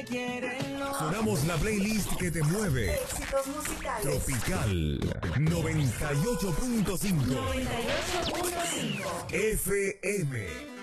quieren, no. Sonamos la playlist que te mueve. Éxitos musicales. Tropical 98.5 98.5 FM.